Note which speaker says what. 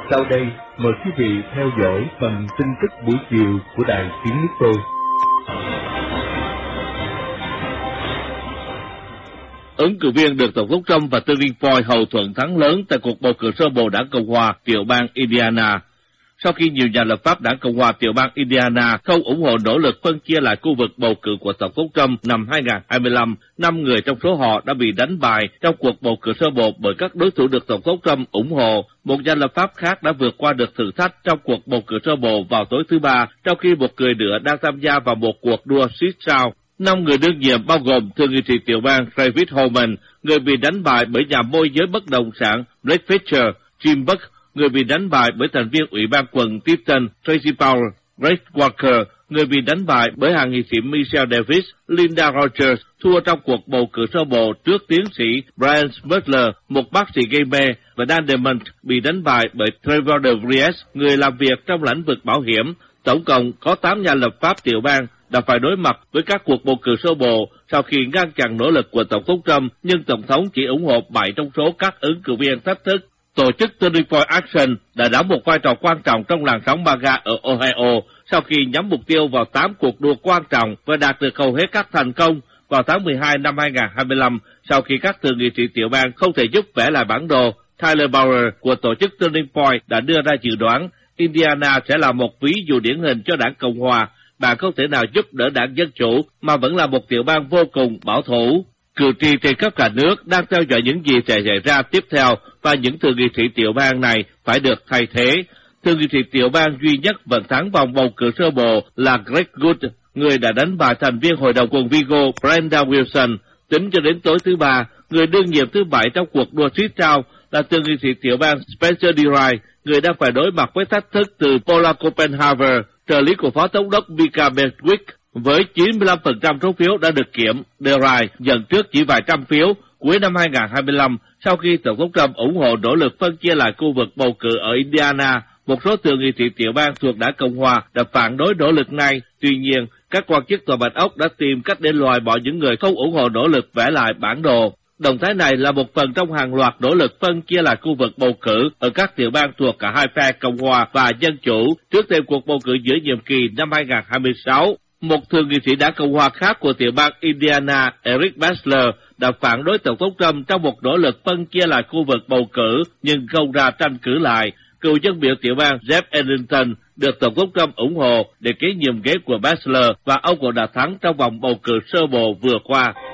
Speaker 1: Sau đây, mời quý vị theo dõi phần tin tức buổi chiều của Đài Tiếng Nước Tôi.
Speaker 2: Ứng cử viên được Tổng thống Trump và Tony Ford hậu thuẫn thắng lớn tại cuộc bầu cử sơ bộ đảng Cộng hòa tiểu bang Indiana. Sau khi nhiều nhà lập pháp đảng Cộng hòa tiểu bang Indiana không ủng hộ nỗ lực phân chia lại khu vực bầu cử của Tổng thống Trump năm 2025, 5 người trong số họ đã bị đánh bại trong cuộc bầu cử sơ bộ bởi các đối thủ được Tổng thống Trump ủng hộ. Một nhà lập pháp khác đã vượt qua được thử thách trong cuộc bầu cử sơ bộ vào tối thứ Ba, trong khi một người nữa đang tham gia vào một cuộc đua siết sao. 5 người đương nhiệm bao gồm thượng nghị sĩ tiểu bang Travis Holman, người bị đánh bại bởi nhà môi giới bất động sản Blake Fisher, Jim Buck, người bị đánh bại bởi thành viên Ủy ban quận Tipton Tracy Powell, Greg Walker, người bị đánh bại bởi hạ nghị sĩ Michelle Davis, Linda Rogers, thua trong cuộc bầu cử sơ bộ trước tiến sĩ Brian Butler, một bác sĩ gây mê, và Dan Demont bị đánh bại bởi Trevor DeVries, người làm việc trong lĩnh vực bảo hiểm. Tổng cộng có 8 nhà lập pháp tiểu bang đã phải đối mặt với các cuộc bầu cử sơ bộ sau khi ngăn chặn nỗ lực của Tổng thống Trump, nhưng Tổng thống chỉ ủng hộ 7 trong số các ứng cử viên thách thức. Tổ chức 24 Action đã đóng một vai trò quan trọng trong làn sóng MAGA ở Ohio sau khi nhắm mục tiêu vào 8 cuộc đua quan trọng và đạt được hầu hết các thành công vào tháng 12 năm 2025 sau khi các thượng nghị sĩ tiểu bang không thể giúp vẽ lại bản đồ. Tyler Bauer của tổ chức Turning Point đã đưa ra dự đoán Indiana sẽ là một ví dụ điển hình cho đảng Cộng hòa. Bạn không thể nào giúp đỡ đảng Dân Chủ mà vẫn là một tiểu bang vô cùng bảo thủ. Cử tri trên khắp cả nước đang theo dõi những gì sẽ xảy ra tiếp theo và những thượng nghị sĩ tiểu bang này phải được thay thế. Thượng nghị sĩ tiểu bang duy nhất vẫn thắng vòng bầu cử sơ bộ là Greg Good, người đã đánh bại thành viên hội đồng quận Vigo Brenda Wilson. Tính cho đến tối thứ Ba, người đương nhiệm thứ 7 trong cuộc đua siết sao là thượng nghị sĩ tiểu bang Spencer DeWright, người đang phải đối mặt với thách thức từ Paula Copenhaver, trợ lý của Phó Thống đốc Mika Bedwick. Với 95% số phiếu đã được kiểm, DeWright dẫn trước chỉ vài trăm phiếu. Cuối năm 2025, sau khi Tổng thống Trump ủng hộ nỗ lực phân chia lại khu vực bầu cử ở Indiana, một số thượng nghị sĩ tiểu bang thuộc đảng Cộng hòa đã phản đối nỗ lực này. Tuy nhiên, các quan chức Tòa Bạch Ốc đã tìm cách để loại bỏ những người không ủng hộ nỗ lực vẽ lại bản đồ. Động thái này là một phần trong hàng loạt nỗ lực phân chia lại khu vực bầu cử ở các tiểu bang thuộc cả hai phe Cộng hòa và Dân Chủ trước thêm cuộc bầu cử giữa nhiệm kỳ năm 2026. Một thượng nghị sĩ đảng Cộng hòa khác của tiểu bang Indiana, Eric Bessler, đã phản đối Tổng thống Trump trong một nỗ lực phân chia lại khu vực bầu cử nhưng không ra tranh cử lại. Cựu dân biểu tiểu bang Jeff Ellington được Tổng thống Trump ủng hộ để kế nhiệm ghế của Bessler và ông cũng đã thắng trong vòng bầu cử sơ bộ vừa qua.